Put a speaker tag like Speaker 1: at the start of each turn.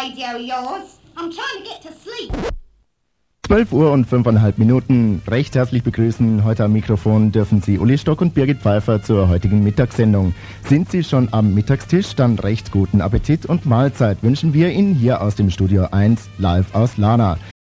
Speaker 1: radio, yours. I'm trying to get to sleep.
Speaker 2: 12 Uhr und 5,5 Minuten. Recht herzlich begrüßen. Heute am Mikrofon dürfen Sie Uli Stock und Birgit Pfeiffer zur heutigen Mittagssendung. Sind Sie schon am Mittagstisch? Dann recht guten Appetit und Mahlzeit wünschen wir Ihnen hier aus dem Studio 1 live aus Lana.